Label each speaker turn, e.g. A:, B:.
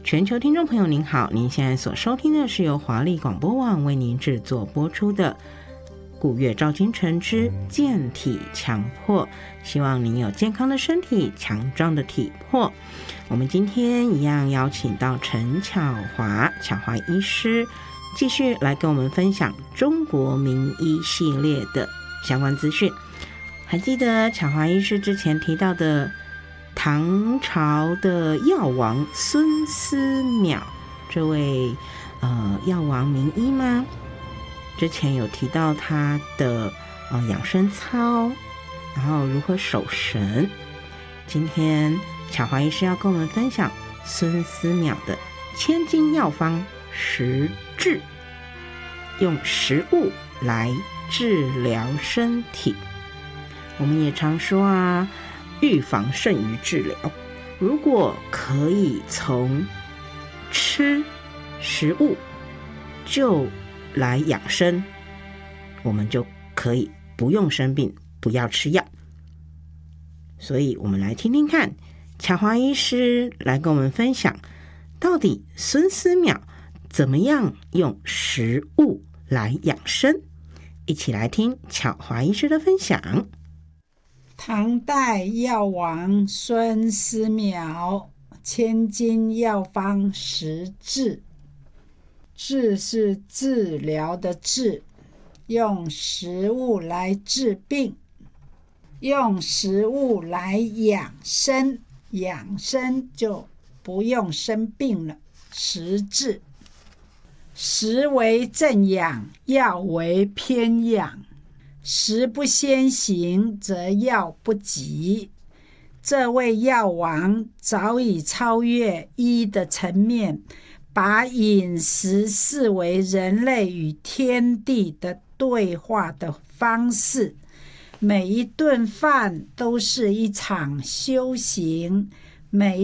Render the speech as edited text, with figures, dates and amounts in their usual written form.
A: 全球听众朋友您好，您现在所收听的是由华丽广播网为您制作播出的古月照今晨之健体强迫，希望您有健康的身体，强壮的体魄。我们今天一样邀请到陈巧华医师，继续来跟我们分享中国名医系列的相关资讯。还记得巧华医师之前提到的唐朝的药王孙思邈这位药王名医吗？之前有提到他的养生操，然后如何守神。今天巧华医师要跟我们分享孙思邈的千金药方食治，用食物来治疗身体。我们也常说啊，预防胜于治疗。如果可以从吃食物就来养生，我们就可以不用生病，不要吃药。所以我们来听听看巧华医师来跟我们分享，到底孙思邈怎么样用食物来养生。一起来听巧华医师的分享。
B: 唐代药王孙思邈千金药方食治，治是治疗的治，用食物来治病，用食物来养生，养生就不用生病了。食治，食为正养，药为偏养。食不先行，则药不及。这位药王早已超越医的层面，把饮食视为人类与天地的对话的方式。每一顿饭都是一场修行，每